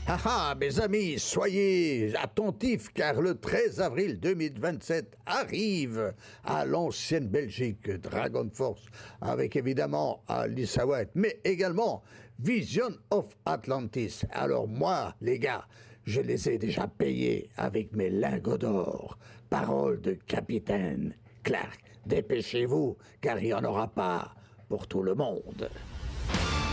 Ah ah, mes amis, soyez attentifs car le 13 avril 2027 arrive à l'ancienne Belgique Dragon Force avec évidemment Alice White, mais également Vision of Atlantis. Alors moi, les gars, je les ai déjà payés avec mes lingots d'or. Parole de capitaine Clark, dépêchez-vous car il n'y en aura pas pour tout le monde.